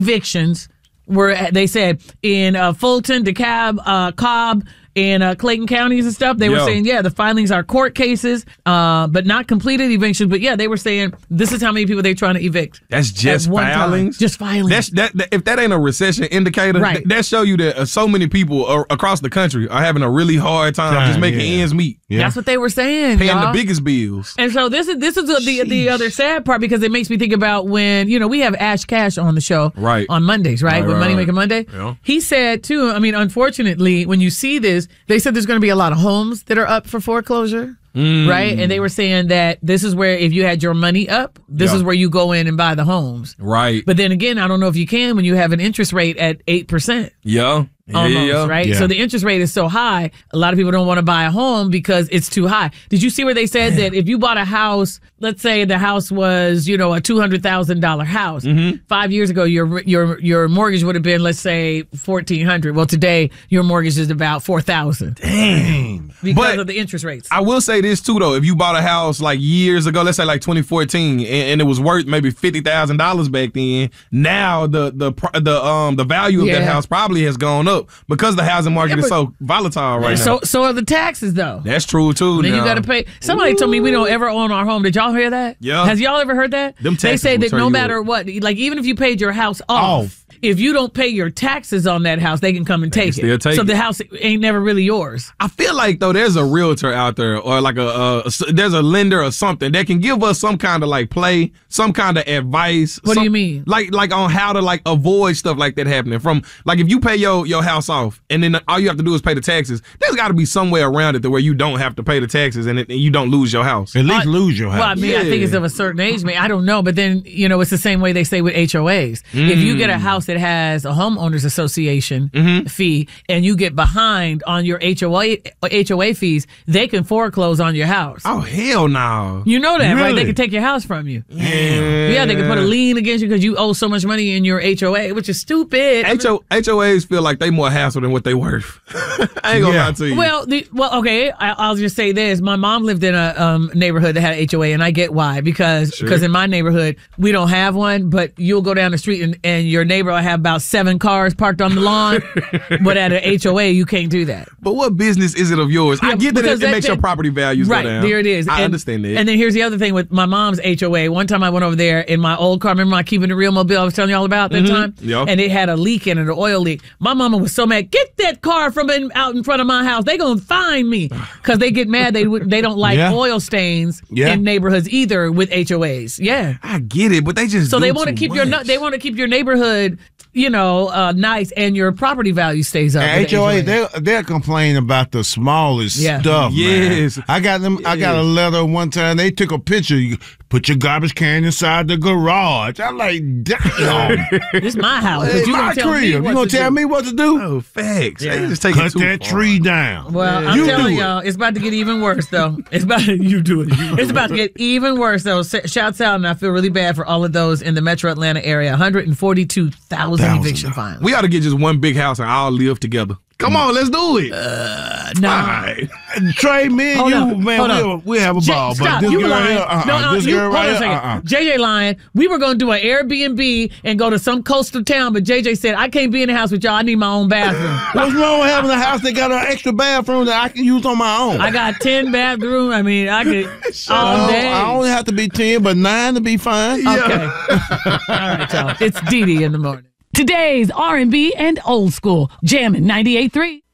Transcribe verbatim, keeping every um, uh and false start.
evictions were, they said, in uh, Fulton, DeKalb, uh, Cobb, in uh, Clayton counties and stuff. They Yo. were saying, yeah, the filings are court cases, uh, but not completed evictions. But yeah, they were saying this is how many people they're trying to evict. That's just at one time. filings? Just filings. That's, that, that, if that ain't a recession indicator, Right. th- that show you that uh, so many people are, across the country are having a really hard time Time, just making yeah. ends meet. Yeah. That's what they were saying. Paying y'all. the biggest bills. And so this is this is the, the the other sad part, because it makes me think about when, you know, we have Ash Cash on the show Right. on Mondays, right? Right, With right, Money right. Making Monday. Yeah. He said too, I mean, unfortunately, when you see this, they said there's going to be a lot of homes that are up for foreclosure. Mm. Right? And they were saying that this is where, if you had your money up, this Yeah. is where you go in and buy the homes. Right. But then again, I don't know if you can when you have an interest rate at eight percent. Yeah. Yeah, Almost, yeah, yeah. right? Yeah. So the interest rate is so high, a lot of people don't want to buy a home because it's too high. Did you see where they said that if you bought a house, let's say the house was, you know, a two hundred thousand dollars house, Mm-hmm. five years ago, your your your mortgage would have been, let's say, fourteen hundred dollars. Well, today, your mortgage is about four thousand dollars. Dang. Because But of the interest rates. I will say this too, though. If you bought a house like years ago, let's say like twenty fourteen, and, and it was worth maybe fifty thousand dollars back then, now the the pr- the um the value of that Yeah. house probably has gone up because the housing market Yeah, is but- so volatile right so now. so are the taxes, though. That's true too. Then now. you got to pay. Somebody told me we don't ever own our home. Did y'all hear that? Yeah. Has y'all ever heard that? Them they taxes say will that turn no you matter up. what, like even if you paid your house off, Off. if you don't pay your taxes on that house, they can come and take can it. still take so it. the house ain't never really yours. I feel like though there's a realtor out there or like a, a, a there's a lender or something that can give us some kind of like play, some kind of advice. What do some- you mean? Like like on how to like avoid stuff like that happening. From like if you pay your your house off and then all you have to do is pay the taxes, there's got to be some way around it to where you don't have to pay the taxes and, it, and you don't lose your house. At least Uh, lose your house. Well, I mean, I think it's of a certain age. Man, I don't know, but then you know, it's the same way they say with H O As. If you get a house that has a homeowners association fee and you get behind on your H O A H O A fees, they can foreclose on your house. Oh hell no! You know that, right? They Really? can take your house from you. Yeah, Yeah, they can put a lien against you because you owe so much money in your H O A, which is stupid. H O H O As feel like they more hassle than what they worth. I ain't gonna Yeah. lie to you. Well, the, well, okay. I, I'll just say this: my mom lived in a um, neighborhood that had H O A, and I get why. Because Sure. because in my neighborhood we don't have one, but you'll go down the street and, and your neighbor will have about seven cars parked on the lawn. But at an H O A, you can't do that. but what business is it of yours? I Yeah, get that it, because it that- makes your that- property values Right, go down. there it is. I And- understand that. And then here's the other thing with my mom's H O A. One time I went over there in my old car. Remember my Keeping It Real mobile I was telling you all about that time? Yeah. And it had a leak in it, an oil leak. My mama was so mad. Get that car from in, out in front of my house. They gonna find me. Because they get mad. They would- they don't like Yeah. oil stains Yeah. in neighborhoods either with H O As. Yeah. I get it, but they just So do they want to too keep your much. they want to keep your neighborhood, you know, uh, nice, and your property value stays up. with H O A, the they they're complaining about the smallest Yeah. stuff. Yes. man. I got them. I got a letter one time. They took a picture. You put your garbage can inside the garage. I'm like, damn. This is my house. It's But you my gonna tell crib. me You what gonna to tell do. me what to do? Oh, facts. Yeah. They just take Cut it too that far. tree down. Well, I'm You telling do it. y'all, it's about to get even worse, though. It's about you do it. It's about to get even worse, though. S- Shouts out, and I feel really bad for all of those in the Metro Atlanta area. one hundred forty-two thousand Thousand. eviction fines. We ought to get just one big house and all live together. Come on, let's do it. no. All right. Trey, me and Hold you, on, man, hold we'll, on. we'll have a J- ball. stop. But this You girl lying. here, uh-uh. No, no, this you, girl hold right on a here, second. uh-uh. J J lying. We were going to do an Airbnb and go to some coastal town, but J J said, I can't be in the house with y'all. I need my own bathroom. What's wrong with having a house that got an extra bathroom that I can use on my own? I got ten bathrooms. I mean, I could all I day. don't- I only have to be ten, but nine to be fine. Okay. All right, y'all. It's Dee Dee in the morning. Today's R and B and old school. Jammin' ninety-eight point three.